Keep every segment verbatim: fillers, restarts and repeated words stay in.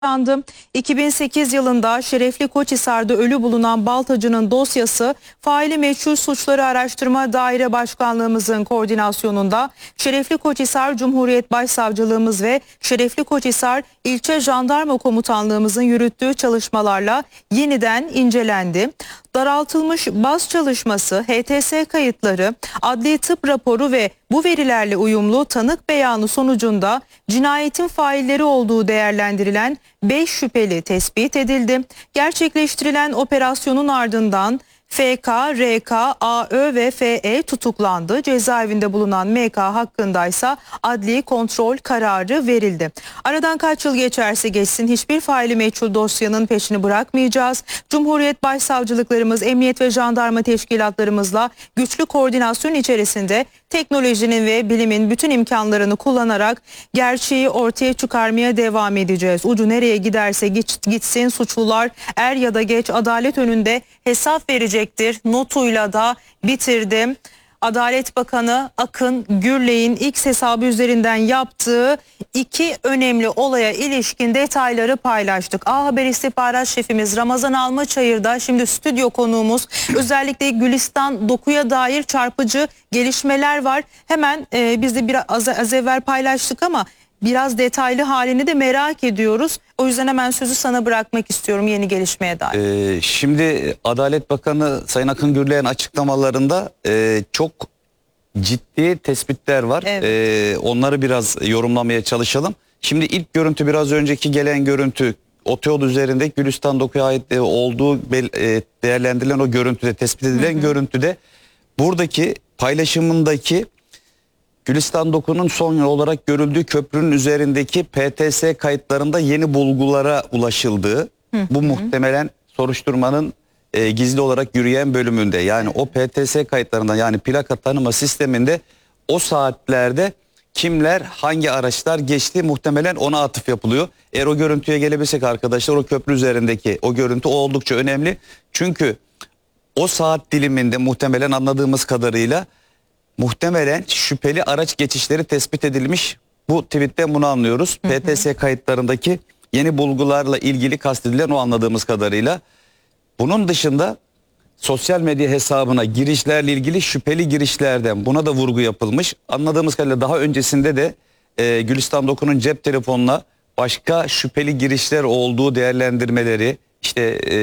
Yaşandı. iki bin sekiz yılında Şerefli Koçhisar'da ölü bulunan Baltacı'nın dosyası faili meçhul suçları araştırma daire başkanlığımızın koordinasyonunda Şerefli Koçhisar Cumhuriyet Başsavcılığımız ve Şerefli Koçhisar İlçe Jandarma Komutanlığımızın yürüttüğü çalışmalarla yeniden incelendi. Daraltılmış baz çalışması, H T S kayıtları, adli tıp raporu ve bu verilerle uyumlu tanık beyanı sonucunda cinayetin failleri olduğu değerlendirilen beş şüpheli tespit edildi. Gerçekleştirilen operasyonun ardından F K, R K, A Ö ve F E tutuklandı. Cezaevinde bulunan M K hakkındaysa adli kontrol kararı verildi. Aradan kaç yıl geçerse geçsin hiçbir faili meçhul dosyanın peşini bırakmayacağız. Cumhuriyet Başsavcılıklarımız, emniyet ve jandarma teşkilatlarımızla güçlü koordinasyon içerisinde teknolojinin ve bilimin bütün imkanlarını kullanarak gerçeği ortaya çıkarmaya devam edeceğiz. Ucu nereye giderse gitsin suçlular er ya da geç adalet önünde hesap verecektir notuyla da bitirdim. Adalet Bakanı Akın Gürley'in X hesabı üzerinden yaptığı iki önemli olaya ilişkin detayları paylaştık. A Haber İstihbarat Şefimiz Ramazan Almaçayır'da şimdi stüdyo konuğumuz. Özellikle Gülistan Doku'ya dair çarpıcı gelişmeler var. Hemen e, biz de biraz az, az evvel paylaştık ama biraz detaylı halini de merak ediyoruz. O yüzden hemen sözü sana bırakmak istiyorum yeni gelişmeye dair. Ee, şimdi Adalet Bakanı Sayın Akın Gürley'in açıklamalarında e, çok ciddi tespitler var. Evet. Ee, onları biraz yorumlamaya çalışalım. Şimdi ilk görüntü, biraz önceki gelen görüntü, otoyol üzerinde Gülistan Doku'ya ait olduğu değerlendirilen o görüntüde, tespit edilen hı hı. görüntüde buradaki paylaşımındaki Gülistan Doku'nun son olarak görüldüğü köprünün üzerindeki P T S kayıtlarında yeni bulgulara ulaşıldığı, hı hı. bu muhtemelen soruşturmanın e, gizli olarak yürüyen bölümünde, yani o P T S kayıtlarında, yani plaka tanıma sisteminde o saatlerde kimler, hangi araçlar geçti, muhtemelen ona atıf yapılıyor. Eğer o görüntüye gelebilsek arkadaşlar, o köprü üzerindeki o görüntü oldukça önemli. Çünkü o saat diliminde muhtemelen, anladığımız kadarıyla, muhtemelen şüpheli araç geçişleri tespit edilmiş. Bu tweetten bunu anlıyoruz. Hı hı. P T S kayıtlarındaki yeni bulgularla ilgili kastedilen o, anladığımız kadarıyla. Bunun dışında sosyal medya hesabına girişlerle ilgili şüpheli girişlerden buna da vurgu yapılmış. Anladığımız kadarıyla daha öncesinde de e, Gülistan Doku'nun cep telefonuna başka şüpheli girişler olduğu değerlendirmeleri, işte e,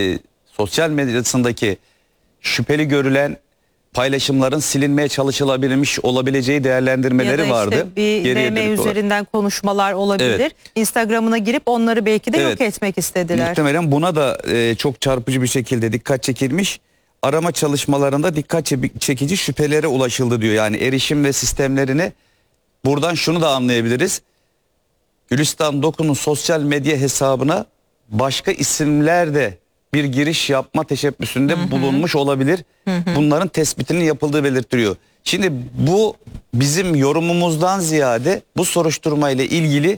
sosyal medyasındaki şüpheli görülen paylaşımların silinmeye çalışılabilmiş olabileceği değerlendirmeleri ya da işte vardı. Bir D M üzerinden konuşmalar olabilir. Evet. Instagram'ına girip onları belki de evet. yok etmek istediler. Muhtemelen buna da e, çok çarpıcı bir şekilde dikkat çekilmiş. Arama çalışmalarında dikkat çekici şüphelere ulaşıldı diyor. Yani erişim ve sistemlerine, buradan şunu da anlayabiliriz. Gülistan Doku'nun sosyal medya hesabına başka isimler de bir giriş yapma teşebbüsünde hı hı. bulunmuş olabilir. Hı hı. Bunların tespitinin yapıldığı belirtiliyor. Şimdi bu bizim yorumumuzdan ziyade bu soruşturma ile ilgili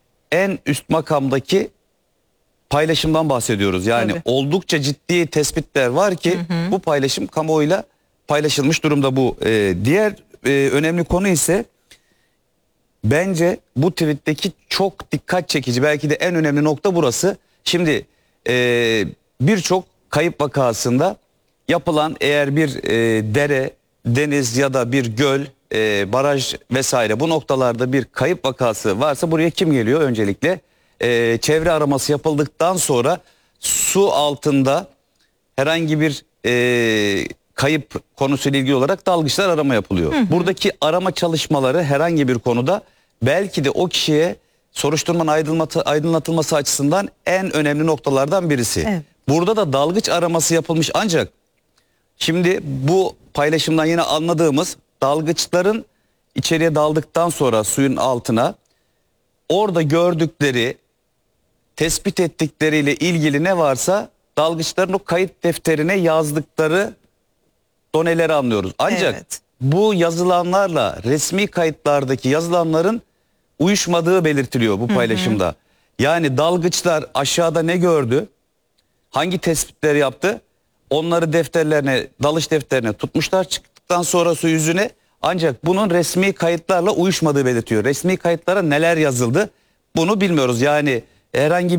en üst makamdaki paylaşımdan bahsediyoruz. Yani tabii. oldukça ciddi tespitler var ki hı hı. bu paylaşım kamuoyuyla paylaşılmış durumda bu. Ee, diğer e, önemli konu ise bence bu tweetteki çok dikkat çekici, belki de en önemli nokta burası. Şimdi e, birçok kayıp vakasında yapılan, eğer bir e, dere, deniz ya da bir göl, e, baraj vesaire, bu noktalarda bir kayıp vakası varsa buraya kim geliyor? Öncelikle e, çevre araması yapıldıktan sonra su altında herhangi bir e, kayıp konusuyla ilgili olarak dalgıçlar arama yapılıyor. Hı hı. Buradaki arama çalışmaları herhangi bir konuda belki de o kişiye soruşturmanın aydınlatılması açısından en önemli noktalardan birisi. Evet. Burada da dalgıç araması yapılmış, ancak şimdi bu paylaşımdan yine anladığımız, dalgıçların içeriye daldıktan sonra suyun altına orada gördükleri, tespit ettikleriyle ilgili ne varsa dalgıçların o kayıt defterine yazdıkları doneleri anlıyoruz. Ancak evet. bu yazılanlarla resmi kayıtlardaki yazılanların uyuşmadığı belirtiliyor bu paylaşımda. Hı hı. Yani dalgıçlar aşağıda ne gördü, hangi tespitleri yaptı, onları defterlerine, dalış defterine tutmuşlar çıktıktan sonra su yüzüne, ancak bunun resmi kayıtlarla uyuşmadığı belirtiyor. Resmi kayıtlara neler yazıldı bunu bilmiyoruz. Yani Herhangi